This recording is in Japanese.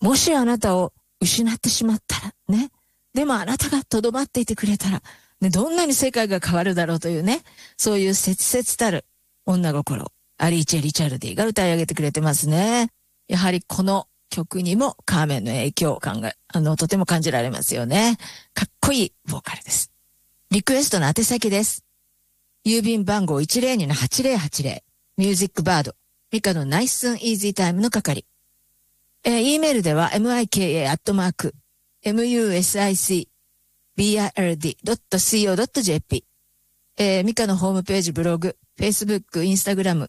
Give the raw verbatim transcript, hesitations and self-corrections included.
もしあなたを失ってしまったら、ね。でもあなたがとどまっていてくれたら、ね、どんなに世界が変わるだろうというね、そういう切々たる女心、アリーチェ・リチャルディが歌い上げてくれてますね。やはりこの曲にもカーメンの影響を考え、あの、とても感じられますよね。かっこいいボーカルです。リクエストの宛先です。郵便番号 いちまるにのはちぜろはちぜろ、ミュージックバード、ミカのナイスンイージータイムの係。えー、E メールでは ミカ アットマーク、ミュージックバード ドットコードットジェーピー。えー、ミカのホームページ、ブログ、Facebook、Instagram、